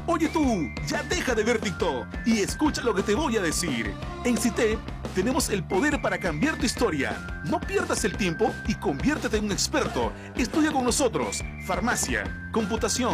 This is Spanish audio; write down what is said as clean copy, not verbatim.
Oye tú, ya deja de ver TikTok y escucha lo que te voy a decir. En CITEP tenemos el poder para cambiar tu historia. No pierdas el tiempo y conviértete en un experto. Estudia con nosotros. Farmacia, computación,